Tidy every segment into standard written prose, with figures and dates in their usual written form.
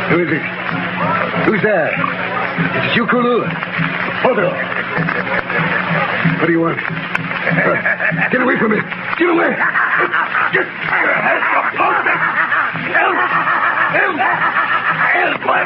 Who is it? Who's there? It's you, Kulu. Otto. What do you want? Get away from me. Get away. Get your hands off. Help. Help. Help.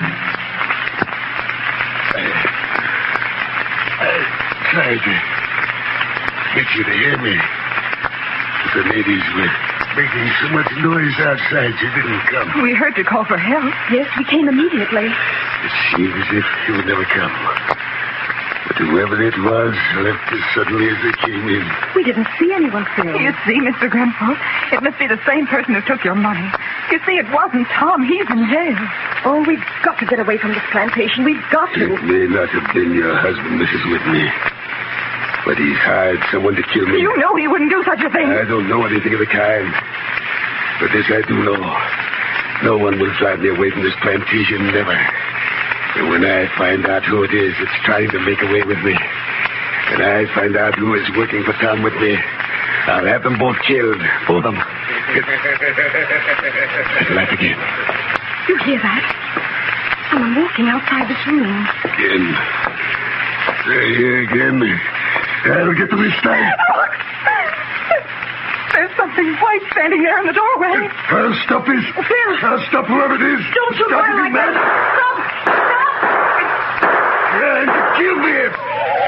I tried to get you to hear me. But the ladies were making so much noise outside you didn't come. We heard you call for help. Yes, we came immediately. It seemed as if you would never come. But whoever it was left as suddenly as they came in. We didn't see anyone, Phil. You see, Mr. Grenfell, it must be the same person who took your money. You see, it wasn't Tom. He's in jail. Oh, we've got to get away from this plantation. We've got to. It may not have been your husband, Mrs. Whitney. But he's hired someone to kill me. You know he wouldn't do such a thing. I don't know anything of the kind. But this I do know. No one will drive me away from this plantation, never. And when I find out who it is that's trying to make away with me, and I find out who is working for Tom with me, I'll have them both killed. Both of them. Laugh again. You hear that? Someone walking outside this room. Again. Here again. I'll get them this time. Look! There's something white standing there in the doorway. I'll stop this. Phil! I'll stop whoever it is. Don't you run like that. Stop! Trying to kill me.